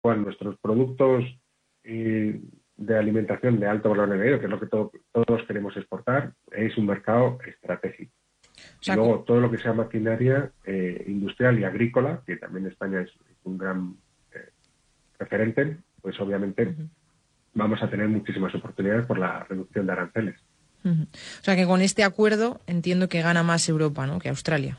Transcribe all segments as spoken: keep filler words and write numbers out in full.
cual nuestros productos eh, de alimentación de alto valor añadido, que es lo que todo, todos queremos exportar, es un mercado estratégico. O sea, y luego todo lo que sea maquinaria eh, industrial y agrícola, que también España es un gran eh, referente, pues obviamente uh-huh. vamos a tener muchísimas oportunidades por la reducción de aranceles. Uh-huh. O sea que con este acuerdo entiendo que gana más Europa, ¿no?, que Australia.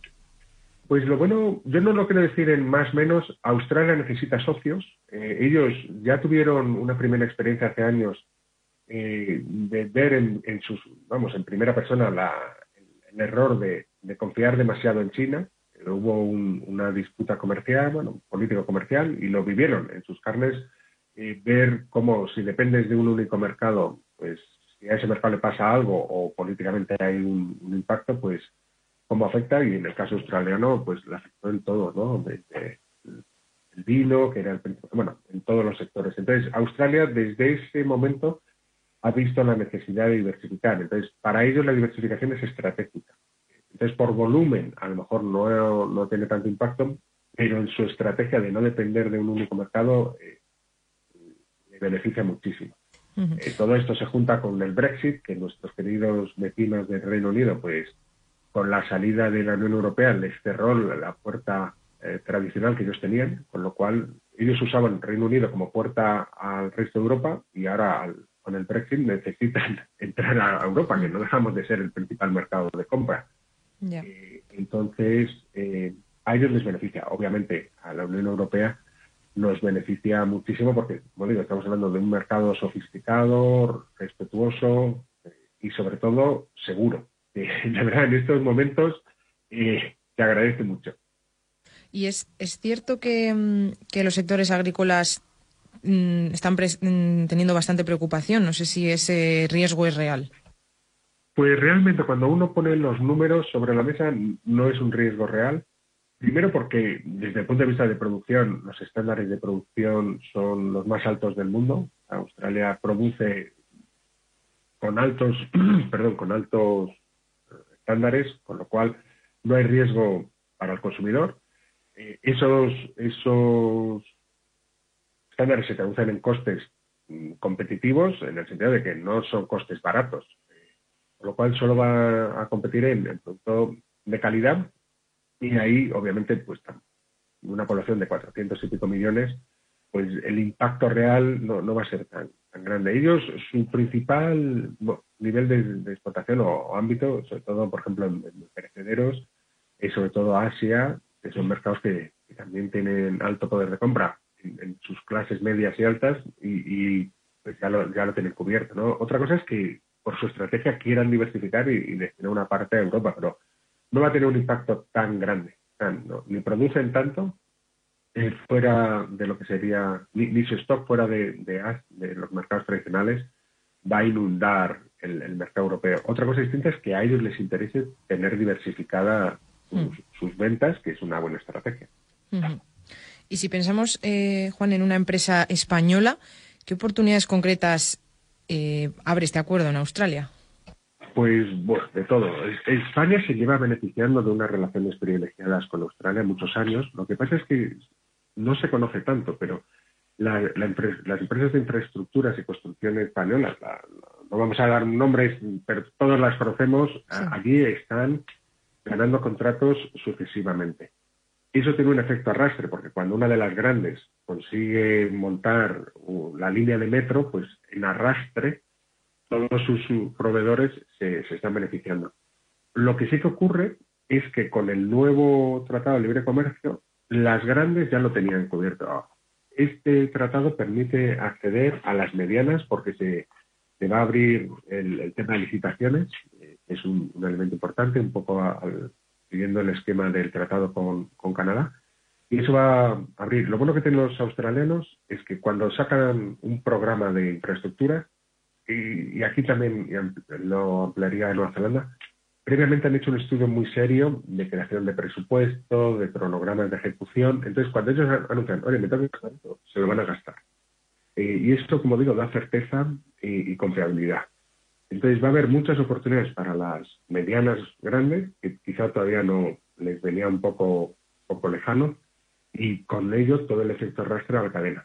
Pues lo bueno, yo no lo quiero decir en más o menos, Australia necesita socios. Eh, ellos ya tuvieron una primera experiencia hace años eh, de ver en, en sus, vamos, en primera persona la, el, el error de, de confiar demasiado en China. Eh, hubo un, una disputa comercial, bueno, político-comercial, y lo vivieron en sus carnes, eh, ver cómo si dependes de un único mercado, pues si a ese mercado le pasa algo o políticamente hay un, un impacto, pues cómo afecta, y en el caso australiano, pues le afectó en todo, ¿no? Desde el vino, que era el principal, bueno, en todos los sectores. Entonces, Australia desde ese momento ha visto la necesidad de diversificar. Entonces, para ellos la diversificación es estratégica. Entonces, por volumen, a lo mejor no, no tiene tanto impacto, pero en su estrategia de no depender de un único mercado, eh, le beneficia muchísimo. Uh-huh. Eh, todo esto se junta con el Brexit, que nuestros queridos vecinos del Reino Unido, pues, con la salida de la Unión Europea les cerró la puerta eh, tradicional que ellos tenían, con lo cual ellos usaban Reino Unido como puerta al resto de Europa, y ahora al, con el Brexit necesitan entrar a Europa, que no dejamos de ser el principal mercado de compra. Yeah. Eh, entonces, eh, a ellos les beneficia. Obviamente, a la Unión Europea nos beneficia muchísimo porque, como digo, estamos hablando de un mercado sofisticado, respetuoso eh, y, sobre todo, seguro. Eh, de verdad, en estos momentos eh, te agradece mucho. Y es, es cierto que, que los sectores agrícolas mmm, están pre- mmm, teniendo bastante preocupación. No sé si ese riesgo es real. Pues realmente cuando uno pone los números sobre la mesa no es un riesgo real. Primero porque desde el punto de vista de producción, los estándares de producción son los más altos del mundo. Australia produce con altos, perdón, con altos estándares, con lo cual no hay riesgo para el consumidor. Eh, esos, esos estándares se traducen en costes mm, competitivos, en el sentido de que no son costes baratos, eh, con lo cual solo va a competir en el producto de calidad, y ahí obviamente pues una población de cuatrocientos y pico millones, pues el impacto real no, no va a ser tan, tan grande. Ellos, su principal bueno, nivel de, de explotación o, o ámbito, sobre todo, por ejemplo, en, en perecederos, es sobre todo Asia, que son mercados que, que también tienen alto poder de compra en, en sus clases medias y altas, y, y pues ya lo, ya lo tienen cubierto, ¿no? Otra cosa es que por su estrategia quieran diversificar y, y destinar una parte a Europa, pero no va a tener un impacto tan grande. No, ni producen tanto eh, fuera de lo que sería, ni, ni su stock fuera de, de, de los mercados tradicionales va a inundar el, el mercado europeo. Otra cosa distinta es que a ellos les interese tener diversificada sus, mm. sus ventas, que es una buena estrategia. Uh-huh. Y si pensamos, eh, Juan, en una empresa española, ¿qué oportunidades concretas eh, abre este acuerdo en Australia? Pues, bueno, de todo. España se lleva beneficiando de unas relaciones privilegiadas con Australia muchos años. Lo que pasa es que no se conoce tanto, pero la, la empre- las empresas de infraestructuras y construcción españolas, la, la, no vamos a dar nombres, pero todas las conocemos, sí. a, allí están ganando contratos sucesivamente. Y eso tiene un efecto arrastre, porque cuando una de las grandes consigue montar uh, la línea de metro, pues en arrastre todos sus proveedores se, se están beneficiando. Lo que sí que ocurre es que con el nuevo Tratado de Libre Comercio, las grandes ya lo tenían cubierto. Este tratado permite acceder a las medianas porque se, se va a abrir el, el tema de licitaciones, eh, es un, un elemento importante, un poco a, a, siguiendo el esquema del tratado con, con Canadá, y eso va a abrir. Lo bueno que tienen los australianos es que cuando sacan un programa de infraestructura, y, y aquí también lo ampliaría en Nueva Zelanda, previamente han hecho un estudio muy serio de creación de presupuesto, de cronogramas de ejecución. Entonces, cuando ellos anuncian, oye, me tengo que gastar esto, se lo van a gastar. Eh, y esto, como digo, da certeza y, y confiabilidad. Entonces, va a haber muchas oportunidades para las medianas grandes, que quizá todavía no les venía un poco, poco lejano, y con ello todo el efecto arrastre a la cadena.